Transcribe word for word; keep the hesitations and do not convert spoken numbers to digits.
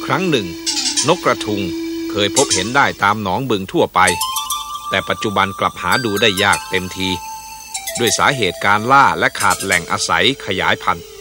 ครั้งหนึ่งนกกระทุงเคยพบเห็นได้ตามหนองบึงทั่วไปแต่ปัจจุบันกลับหาดูได้ยากเต็มทีด้วยสาเหตุการล่าและขาดแหล่งอาศัยขยายพันธุ์